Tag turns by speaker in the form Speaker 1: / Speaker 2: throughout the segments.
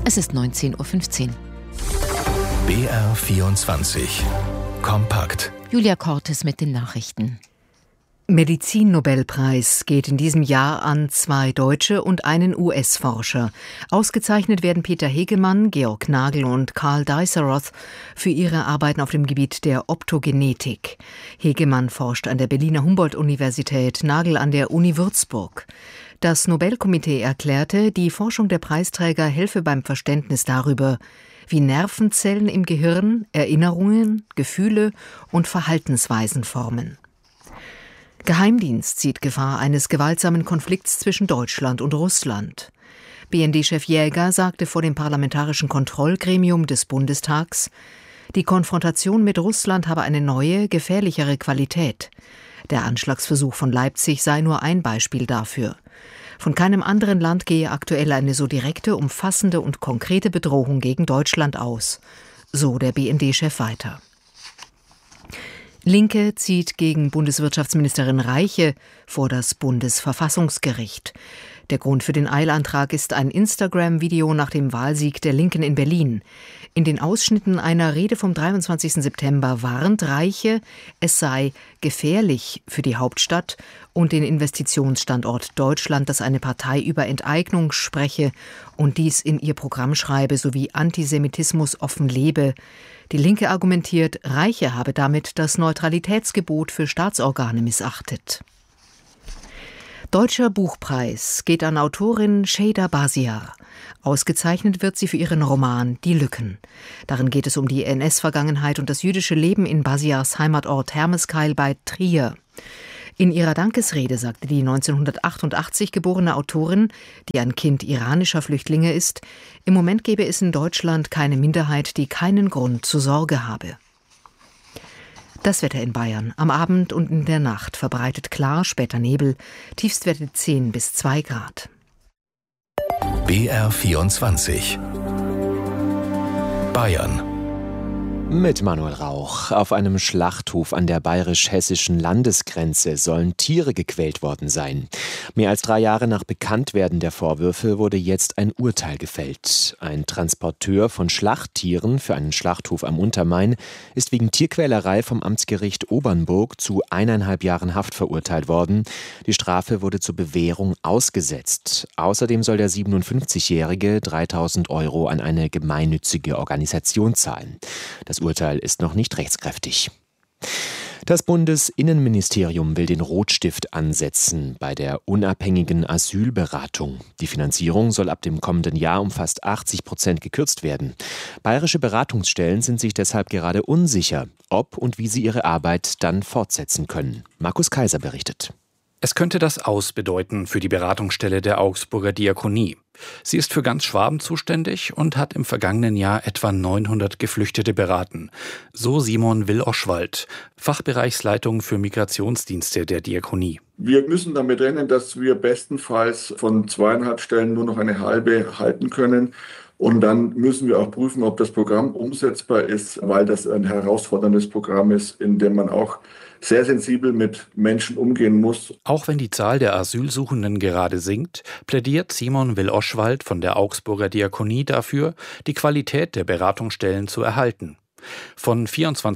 Speaker 1: Es ist 19.15 Uhr.
Speaker 2: BR24 Kompakt.
Speaker 1: Julia Cortes mit den Nachrichten.
Speaker 3: Medizin-Nobelpreis geht in diesem Jahr an 2 Deutsche und einen US-Forscher. Ausgezeichnet werden Peter Hegemann, Georg Nagel und Karl Diceroth für ihre Arbeiten auf dem Gebiet der Optogenetik. Hegemann forscht an der Berliner Humboldt-Universität, Nagel an der Uni Würzburg. Das Nobelkomitee erklärte, die Forschung der Preisträger helfe beim Verständnis darüber, wie Nervenzellen im Gehirn Erinnerungen, Gefühle und Verhaltensweisen formen. Geheimdienst sieht Gefahr eines gewaltsamen Konflikts zwischen Deutschland und Russland. BND-Chef Jäger sagte vor dem Parlamentarischen Kontrollgremium des Bundestags, die Konfrontation mit Russland habe eine neue, gefährlichere Qualität. Der Anschlagsversuch von Leipzig sei nur ein Beispiel dafür. Von keinem anderen Land gehe aktuell eine so direkte, umfassende und konkrete Bedrohung gegen Deutschland aus, so der BND-Chef weiter. Linke zieht gegen Bundeswirtschaftsministerin Reiche vor das Bundesverfassungsgericht. Der Grund für den Eilantrag ist ein Instagram-Video nach dem Wahlsieg der Linken in Berlin. In den Ausschnitten einer Rede vom 23. September warnt Reiche, es sei gefährlich für die Hauptstadt und den Investitionsstandort Deutschland, dass eine Partei über Enteignung spreche und dies in ihr Programm schreibe, sowie Antisemitismus offen lebe. Die Linke argumentiert, Reiche habe damit das Neutralitätsgebot für Staatsorgane missachtet. Deutscher Buchpreis geht an Autorin Şeyda Basiar. Ausgezeichnet wird sie für ihren Roman Die Lücken. Darin geht es um die NS-Vergangenheit und das jüdische Leben in Basiars Heimatort Hermeskeil bei Trier. In ihrer Dankesrede sagte die 1988 geborene Autorin, die ein Kind iranischer Flüchtlinge ist, im Moment gebe es in Deutschland keine Minderheit, die keinen Grund zur Sorge habe. Das Wetter in Bayern. Am Abend und in der Nacht verbreitet klar, später Nebel, Tiefstwerte 10 bis 2 Grad.
Speaker 2: BR24 Bayern.
Speaker 4: Mit Manuel Rauch. Auf einem Schlachthof an der bayerisch-hessischen Landesgrenze sollen Tiere gequält worden sein. Mehr als 3 Jahre nach Bekanntwerden der Vorwürfe wurde jetzt ein Urteil gefällt. Ein Transporteur von Schlachttieren für einen Schlachthof am Untermain ist wegen Tierquälerei vom Amtsgericht Obernburg zu 1,5 Jahren Haft verurteilt worden. Die Strafe wurde zur Bewährung ausgesetzt. Außerdem soll der 57-Jährige 3.000 € an eine gemeinnützige Organisation zahlen. Das Urteil ist noch nicht rechtskräftig. Das Bundesinnenministerium will den Rotstift ansetzen bei der unabhängigen Asylberatung. Die Finanzierung soll ab dem kommenden Jahr um fast 80% gekürzt werden. Bayerische Beratungsstellen sind sich deshalb gerade unsicher, ob und wie sie ihre Arbeit dann fortsetzen können. Markus Kaiser berichtet.
Speaker 5: Es könnte das Aus bedeuten für die Beratungsstelle der Augsburger Diakonie. Sie ist für ganz Schwaben zuständig und hat im vergangenen Jahr etwa 900 Geflüchtete beraten. So Simon Will-Oschwald, Fachbereichsleitung für Migrationsdienste der Diakonie.
Speaker 6: Wir müssen damit rechnen, dass wir bestenfalls von 2,5 Stellen nur noch eine halbe halten können. Und dann müssen wir auch prüfen, ob das Programm umsetzbar ist, weil das ein herausforderndes Programm ist, in dem man auch sehr sensibel mit Menschen umgehen muss.
Speaker 5: Auch wenn die Zahl der Asylsuchenden gerade sinkt, plädiert Simon Will-Oschwald von der Augsburger Diakonie dafür, die Qualität der Beratungsstellen zu erhalten. Von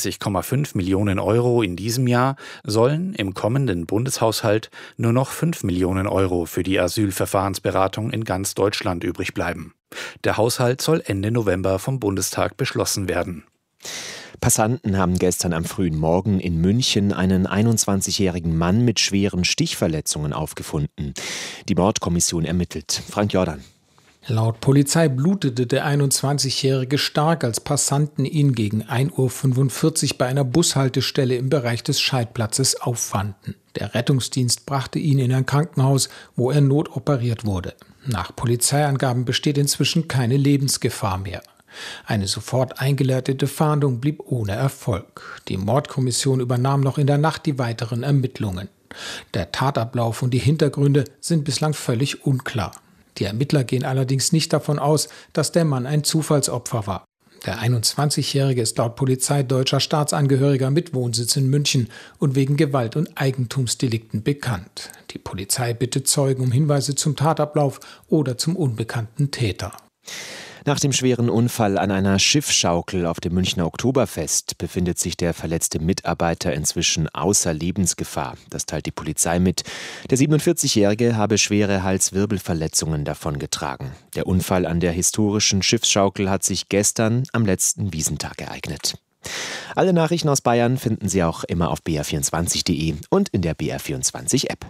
Speaker 5: 24,5 Millionen € in diesem Jahr sollen im kommenden Bundeshaushalt nur noch 5 Millionen € für die Asylverfahrensberatung in ganz Deutschland übrig bleiben. Der Haushalt soll Ende November vom Bundestag beschlossen werden.
Speaker 4: Passanten haben gestern am frühen Morgen in München einen 21-jährigen Mann mit schweren Stichverletzungen aufgefunden. Die Mordkommission ermittelt. Frank Jordan.
Speaker 7: Laut Polizei blutete der 21-Jährige stark, als Passanten ihn gegen 1:45 Uhr bei einer Bushaltestelle im Bereich des Scheidplatzes auffanden. Der Rettungsdienst brachte ihn in ein Krankenhaus, wo er notoperiert wurde. Nach Polizeiangaben besteht inzwischen keine Lebensgefahr mehr. Eine sofort eingeleitete Fahndung blieb ohne Erfolg. Die Mordkommission übernahm noch in der Nacht die weiteren Ermittlungen. Der Tatablauf und die Hintergründe sind bislang völlig unklar. Die Ermittler gehen allerdings nicht davon aus, dass der Mann ein Zufallsopfer war. Der 21-Jährige ist laut Polizei deutscher Staatsangehöriger mit Wohnsitz in München und wegen Gewalt- und Eigentumsdelikten bekannt. Die Polizei bittet Zeugen um Hinweise zum Tatablauf oder zum unbekannten Täter.
Speaker 4: Nach dem schweren Unfall an einer Schiffsschaukel auf dem Münchner Oktoberfest befindet sich der verletzte Mitarbeiter inzwischen außer Lebensgefahr. Das teilt die Polizei mit. Der 47-Jährige habe schwere Halswirbelverletzungen davongetragen. Der Unfall an der historischen Schiffsschaukel hat sich gestern am letzten Wiesentag ereignet. Alle Nachrichten aus Bayern finden Sie auch immer auf br24.de und in der BR24-App.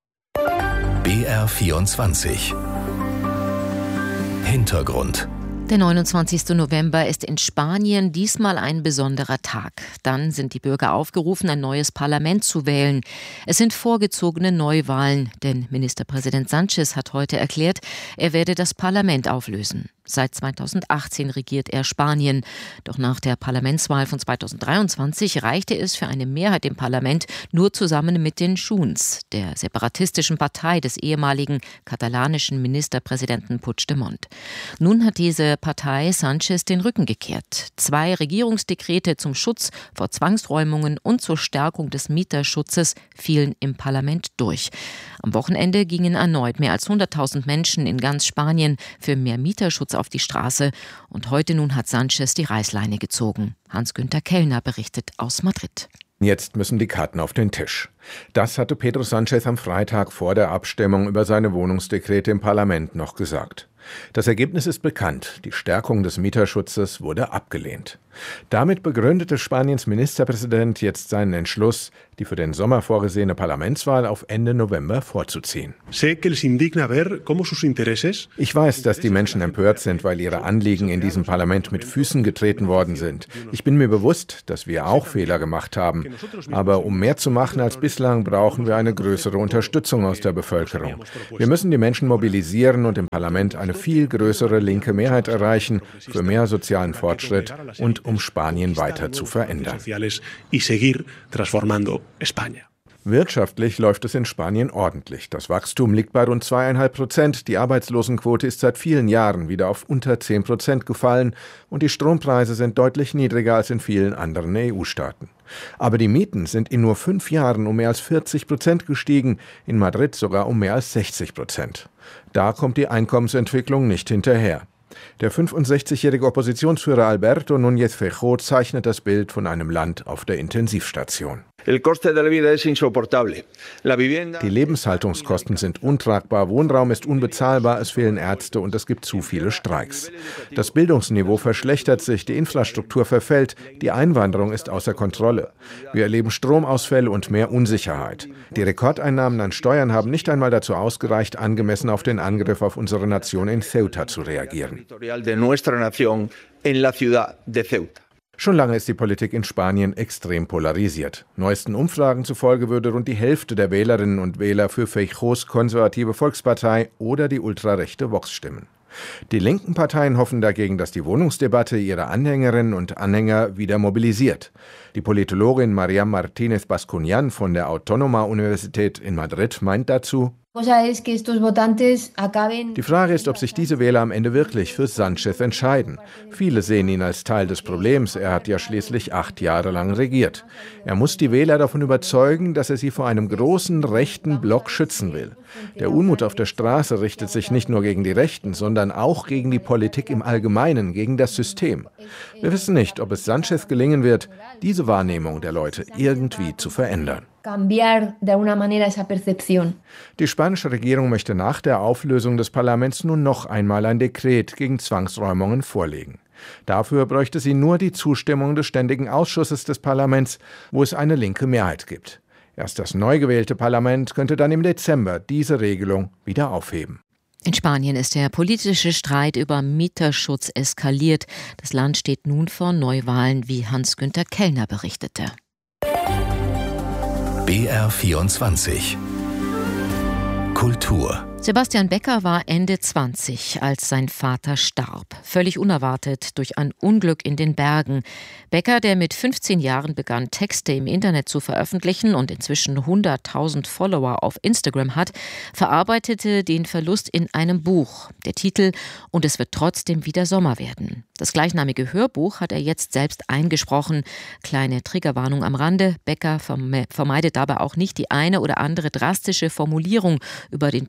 Speaker 2: BR24 Hintergrund.
Speaker 1: Der 29. November ist in Spanien diesmal ein besonderer Tag. Dann sind die Bürger aufgerufen, ein neues Parlament zu wählen. Es sind vorgezogene Neuwahlen, denn Ministerpräsident Sánchez hat heute erklärt, er werde das Parlament auflösen. Seit 2018 regiert er Spanien. Doch nach der Parlamentswahl von 2023 reichte es für eine Mehrheit im Parlament nur zusammen mit den Junts, der separatistischen Partei des ehemaligen katalanischen Ministerpräsidenten Puigdemont. Nun hat diese Partei Sánchez den Rücken gekehrt. 2 Regierungsdekrete zum Schutz vor Zwangsräumungen und zur Stärkung des Mieterschutzes fielen im Parlament durch. Am Wochenende gingen erneut mehr als 100.000 Menschen in ganz Spanien für mehr Mieterschutz auf die Straße. Und heute nun hat Sánchez die Reißleine gezogen. Hans-Günther Kellner berichtet aus Madrid.
Speaker 8: Jetzt müssen die Karten auf den Tisch. Das hatte Pedro Sánchez am Freitag vor der Abstimmung über seine Wohnungsdekrete im Parlament noch gesagt. Das Ergebnis ist bekannt. Die Stärkung des Mieterschutzes wurde abgelehnt. Damit begründete Spaniens Ministerpräsident jetzt seinen Entschluss, die für den Sommer vorgesehene Parlamentswahl auf Ende November vorzuziehen. Ich weiß, dass die Menschen empört sind, weil ihre Anliegen in diesem Parlament mit Füßen getreten worden sind. Ich bin mir bewusst, dass wir auch Fehler gemacht haben. Aber um mehr zu machen als bislang, brauchen wir eine größere Unterstützung aus der Bevölkerung. Wir müssen die Menschen mobilisieren und im Parlament eine viel größere linke Mehrheit erreichen für mehr sozialen Fortschritt und um Spanien weiter zu verändern. Wirtschaftlich läuft es in Spanien ordentlich. Das Wachstum liegt bei rund 2,5%. Die Arbeitslosenquote ist seit vielen Jahren wieder auf unter 10% gefallen und die Strompreise sind deutlich niedriger als in vielen anderen EU-Staaten. Aber die Mieten sind in nur 5 Jahren um mehr als 40% gestiegen, in Madrid sogar um mehr als 60%. Da kommt die Einkommensentwicklung nicht hinterher. Der 65-jährige Oppositionsführer Alberto Núñez Feijóo zeichnet das Bild von einem Land auf der Intensivstation. Die Lebenshaltungskosten sind untragbar, Wohnraum ist unbezahlbar, es fehlen Ärzte und es gibt zu viele Streiks. Das Bildungsniveau verschlechtert sich, die Infrastruktur verfällt, die Einwanderung ist außer Kontrolle. Wir erleben Stromausfälle und mehr Unsicherheit. Die Rekordeinnahmen an Steuern haben nicht einmal dazu ausgereicht, angemessen auf den Angriff auf unsere Nation in Ceuta zu reagieren. Schon lange ist die Politik in Spanien extrem polarisiert. Neuesten Umfragen zufolge würde rund die Hälfte der Wählerinnen und Wähler für Feijóos konservative Volkspartei oder die ultrarechte Vox stimmen. Die linken Parteien hoffen dagegen, dass die Wohnungsdebatte ihre Anhängerinnen und Anhänger wieder mobilisiert. Die Politologin Mariam Martínez Bascuñán von der Autónoma-Universität in Madrid meint dazu: Die Frage ist, ob sich diese Wähler am Ende wirklich für Sánchez entscheiden. Viele sehen ihn als Teil des Problems. Er hat ja schließlich 8 Jahre lang regiert. Er muss die Wähler davon überzeugen, dass er sie vor einem großen rechten Block schützen will. Der Unmut auf der Straße richtet sich nicht nur gegen die Rechten, sondern auch gegen die Politik im Allgemeinen, gegen das System. Wir wissen nicht, ob es Sánchez gelingen wird, diese Wahrnehmung der Leute irgendwie zu verändern. Die spanische Regierung möchte nach der Auflösung des Parlaments nun noch einmal ein Dekret gegen Zwangsräumungen vorlegen. Dafür bräuchte sie nur die Zustimmung des Ständigen Ausschusses des Parlaments, wo es eine linke Mehrheit gibt. Erst das neu gewählte Parlament könnte dann im Dezember diese Regelung wieder aufheben.
Speaker 1: In Spanien ist der politische Streit über Mieterschutz eskaliert. Das Land steht nun vor Neuwahlen, wie Hans-Günther Kellner berichtete.
Speaker 2: BR24 Kultur.
Speaker 1: Sebastian Becker war Ende 20, als sein Vater starb. Völlig unerwartet durch ein Unglück in den Bergen. Becker, der mit 15 Jahren begann, Texte im Internet zu veröffentlichen und inzwischen 100.000 Follower auf Instagram hat, verarbeitete den Verlust in einem Buch. Der Titel: Und es wird trotzdem wieder Sommer werden. Das gleichnamige Hörbuch hat er jetzt selbst eingesprochen. Kleine Triggerwarnung am Rande: Becker vermeidet dabei auch nicht die eine oder andere drastische Formulierung über den Tod seines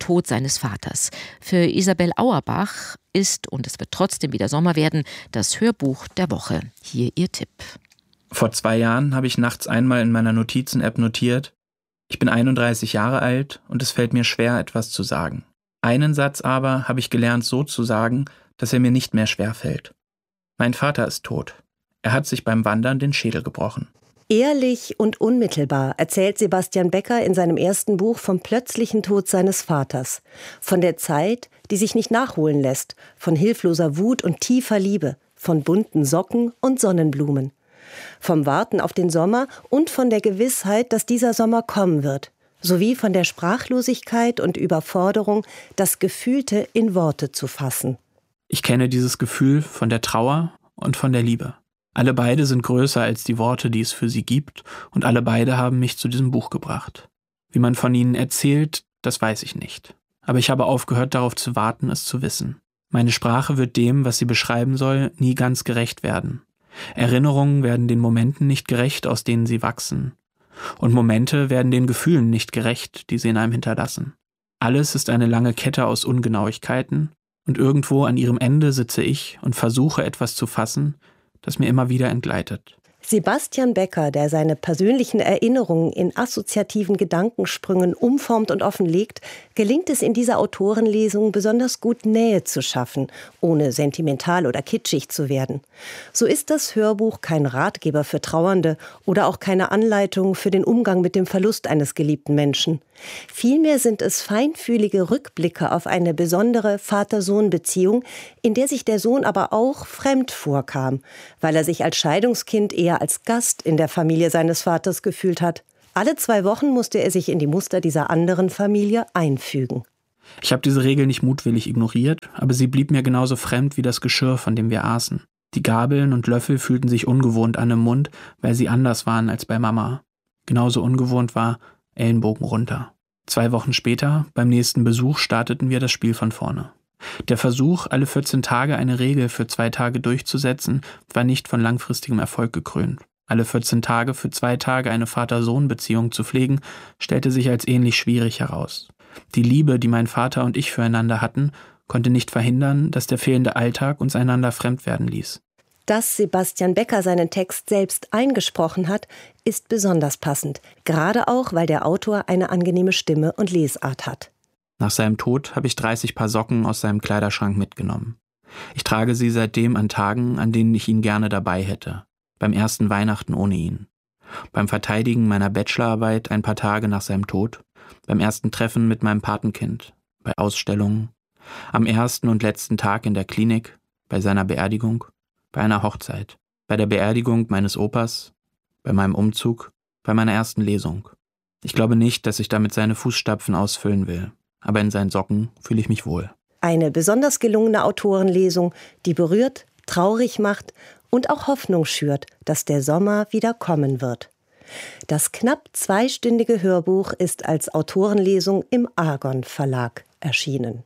Speaker 1: seines Vaters. Für Isabel Auerbach ist, und es wird trotzdem wieder Sommer werden, das Hörbuch der Woche. Hier ihr Tipp.
Speaker 9: Vor 2 Jahren habe ich nachts einmal in meiner Notizen-App notiert: Ich bin 31 Jahre alt und es fällt mir schwer, etwas zu sagen. Einen Satz aber habe ich gelernt, so zu sagen, dass er mir nicht mehr schwer fällt. Mein Vater ist tot. Er hat sich beim Wandern den Schädel gebrochen.
Speaker 10: Ehrlich und unmittelbar erzählt Sebastian Becker in seinem ersten Buch vom plötzlichen Tod seines Vaters. Von der Zeit, die sich nicht nachholen lässt, von hilfloser Wut und tiefer Liebe, von bunten Socken und Sonnenblumen. Vom Warten auf den Sommer und von der Gewissheit, dass dieser Sommer kommen wird. Sowie von der Sprachlosigkeit und Überforderung, das Gefühlte in Worte zu fassen.
Speaker 9: Ich kenne dieses Gefühl von der Trauer und von der Liebe. Alle beide sind größer als die Worte, die es für sie gibt, und alle beide haben mich zu diesem Buch gebracht. Wie man von ihnen erzählt, das weiß ich nicht. Aber ich habe aufgehört, darauf zu warten, es zu wissen. Meine Sprache wird dem, was sie beschreiben soll, nie ganz gerecht werden. Erinnerungen werden den Momenten nicht gerecht, aus denen sie wachsen. Und Momente werden den Gefühlen nicht gerecht, die sie in einem hinterlassen. Alles ist eine lange Kette aus Ungenauigkeiten, und irgendwo an ihrem Ende sitze ich und versuche, etwas zu fassen, das mir immer wieder entgleitet.
Speaker 10: Sebastian Becker, der seine persönlichen Erinnerungen in assoziativen Gedankensprüngen umformt und offenlegt, gelingt es in dieser Autorenlesung besonders gut, Nähe zu schaffen, ohne sentimental oder kitschig zu werden. So ist das Hörbuch kein Ratgeber für Trauernde oder auch keine Anleitung für den Umgang mit dem Verlust eines geliebten Menschen. Vielmehr sind es feinfühlige Rückblicke auf eine besondere Vater-Sohn-Beziehung, in der sich der Sohn aber auch fremd vorkam, weil er sich als Scheidungskind eher als Gast in der Familie seines Vaters gefühlt hat. Alle 2 Wochen musste er sich in die Muster dieser anderen Familie einfügen.
Speaker 9: Ich habe diese Regel nicht mutwillig ignoriert, aber sie blieb mir genauso fremd wie das Geschirr, von dem wir aßen. Die Gabeln und Löffel fühlten sich ungewohnt an im Mund, weil sie anders waren als bei Mama. Genauso ungewohnt war Ellenbogen runter. 2 Wochen später, beim nächsten Besuch, starteten wir das Spiel von vorne. Der Versuch, alle 14 Tage eine Regel für 2 Tage durchzusetzen, war nicht von langfristigem Erfolg gekrönt. Alle 14 Tage für 2 Tage eine Vater-Sohn-Beziehung zu pflegen, stellte sich als ähnlich schwierig heraus. Die Liebe, die mein Vater und ich füreinander hatten, konnte nicht verhindern, dass der fehlende Alltag uns einander fremd werden ließ.
Speaker 10: Dass Sebastian Becker seinen Text selbst eingesprochen hat, ist besonders passend. Gerade auch, weil der Autor eine angenehme Stimme und Lesart hat.
Speaker 9: Nach seinem Tod habe ich 30 Paar Socken aus seinem Kleiderschrank mitgenommen. Ich trage sie seitdem an Tagen, an denen ich ihn gerne dabei hätte. Beim ersten Weihnachten ohne ihn. Beim Verteidigen meiner Bachelorarbeit ein paar Tage nach seinem Tod. Beim ersten Treffen mit meinem Patenkind. Bei Ausstellungen. Am ersten und letzten Tag in der Klinik. Bei seiner Beerdigung. Bei einer Hochzeit. Bei der Beerdigung meines Opas. Bei meinem Umzug. Bei meiner ersten Lesung. Ich glaube nicht, dass ich damit seine Fußstapfen ausfüllen will. Aber in seinen Socken fühle ich mich wohl.
Speaker 10: Eine besonders gelungene Autorenlesung, die berührt, traurig macht und auch Hoffnung schürt, dass der Sommer wieder kommen wird. Das knapp 2-stündige Hörbuch ist als Autorenlesung im Argon Verlag erschienen.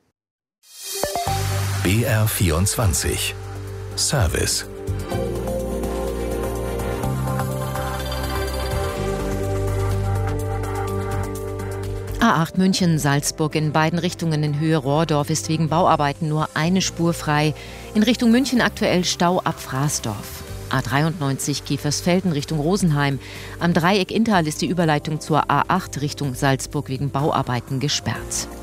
Speaker 2: BR24 Service.
Speaker 1: A8 München-Salzburg in beiden Richtungen in Höhe Rohrdorf ist wegen Bauarbeiten nur eine Spur frei. In Richtung München aktuell Stau ab Fraßdorf. A93 Kiefersfelden Richtung Rosenheim. Am Dreieck Inntal ist die Überleitung zur A8 Richtung Salzburg wegen Bauarbeiten gesperrt.